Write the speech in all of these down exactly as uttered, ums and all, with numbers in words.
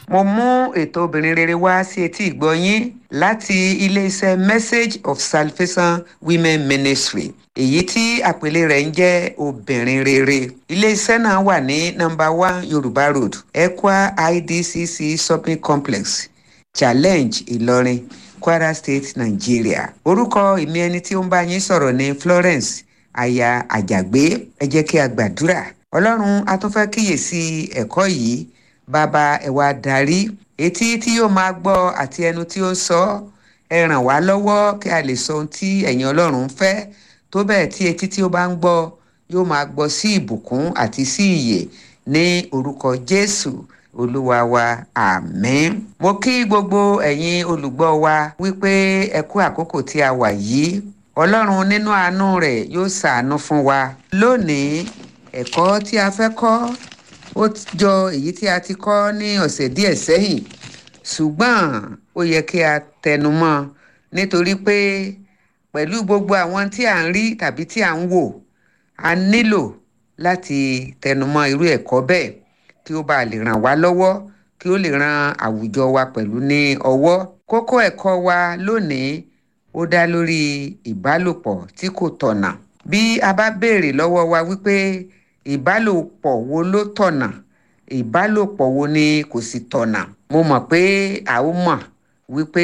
mo mú ètò obìnrin rere wá sí etí ìgbọ́ yín láti iléeṣẹ́ Message of Salvation Women Ministry, èyí tí àpèlé rẹ̀ ń jẹ́ obìnrin rere. Iléeṣẹ́ náà wà ní nọ́mbà one Yorùbá Road, Ekwa I D C C Shopping Complex, Challenge, Ìlọrin, Kwara State, Nigeria. Orúkọ ìmí ẹni tí ó ń bá yín sọ̀rọ̀ ní Florence aya Àjàgbé. Ẹ jẹ́ kí a gbàdúrà. Ọlọ́run, a tún fẹ́ kíyèsí ẹ̀kọ́ yìí. Bàbá, ẹ wá darí etí tí yóò máa gbọ́ àti ẹnu tí ó sọ. Ẹ ràn wá lọ́wọ́ kí a lè sọ ohun tí ẹ̀yin Ọlọ́run fẹ́, tó bẹ́ẹ̀ tí etí tí ó bá ń gbọ́ yóò máa gbọ́ sí ìbùkún àti sí ìyè, ní orúkọ Jésù Olúwa wa, àmín. Mo kí gbogbo ẹ̀yin olùgbọ́ wa wípé ẹ kú àkókò tí a wà yìí. Ọlọ́run nínú àánú rẹ̀ yóò ṣàánú fún wa. Lónìí, ẹ̀kọ́ tí a fẹ́ kọ́ ó jọ èyí tí a ti kọ́ ní ọ̀sẹ̀ díẹ̀ sẹ́yìn, ṣùgbọ́n ó yẹ kí a tẹnumọ́ nítorí pé pẹ̀lú gbogbo àwọn tí à ń rí tàbí tí à ń wò, a nílò láti tẹnumọ́ irú ẹ̀kọ́ bẹ́ẹ̀ kí ó bá lè ràn wá lọ́wọ́, kí ó lè ran àwùjọ wa pẹ̀lú ní ọwọ́. Kókó ẹ̀kọ́ wa lónìí ó dá lórí ìbálòpọ̀ tí kò tọ̀nà. Bí a bá béèrè lọ́wọ́ wa wípé ìbálòpọ̀ wo ló tọ̀nà, ìbálòpọ̀ wo ni kò sì tọ̀nà, mo mọ̀ pé a ó mọ̀ wípé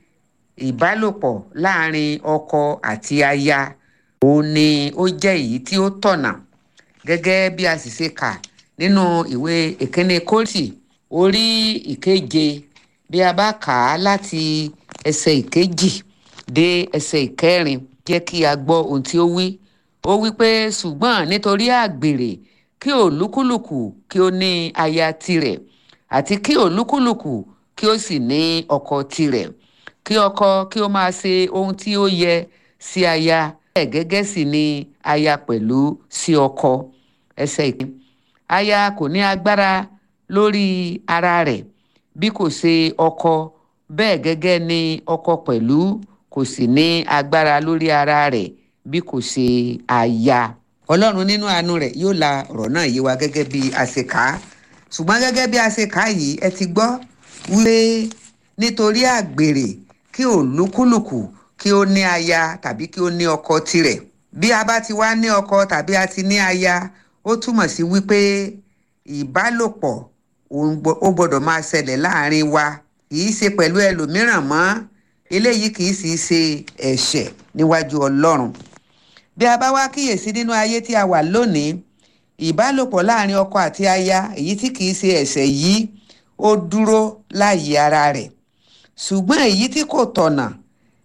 ìbálòpọ̀ láàrin ọkọ àti aya òun ni ó jẹ́ èyí tí ó tọ̀nà, gẹ́gẹ́ bí a sì ṣe kà nínú ìwé ìkíní Kóríńtì orí ìkeje. Bí a bá kà á láti ẹsẹ̀ ìkejì dé ẹsẹ̀ ìkẹrin, jẹ́ kí a gbọ́ ohun tí ó wí. Ó wí pé ṣùgbọ́n nítorí àgbèrè kí olúkúlùkù kí ó ní aya tirẹ̀, àti kí olúkúlùkù kí ó sì ní ọkọ tirẹ̀. Kí ọkọ kí ó máa ṣe ohun tí ó yẹ sí aya, bẹ́ẹ̀ gẹ́gẹ́ sì ni aya pẹ̀lú sí ọkọ. Ẹsẹ̀ ìkíní. Aya kò ní agbára lórí ara rẹ̀ bí kò ṣe ọkọ, bẹ́ẹ̀ gẹ́gẹ́ ni ọkọ pẹ̀lú kò sì ní agbára lórí ara rẹ̀ bí kò ṣe aya. Ọlọ́run nínú àánú rẹ̀ yóò la ọ̀rọ̀ náà yé wa gẹ́gẹ́ bí a ṣe kà á. Ṣùgbọ́n gẹ́gẹ́ bí a ṣe kà á yìí, ẹ ti gbọ́ wípé nítorí àgbèrè kí olúkúlùkù kí ó ní aya tàbí kí ó ní ọkọ tirẹ̀. Bí a bá ti wá ní ọkọ tàbí a ti ní aya, ó túmọ̀ sí wípé ìbálòpọ̀ ó gbọ́dọ̀ máa ṣẹlẹ̀ láàrin wa, kì í ṣe pẹ̀lú ẹlòmíràn mọ́. Eléyìí kì í sì ṣe ẹ̀ṣẹ̀ níwájú Ọlọ́run. Bí a bá wá kíyèsí nínú ayé tí a wà lónìí, ìbálòpọ̀ láàrin ọkọ àti aya èyí tí kì í ṣe ẹ̀ṣẹ̀ yìí ó dúró láàyè ara rẹ̀. Ṣùgbọ́n èyí tí kò tọ̀nà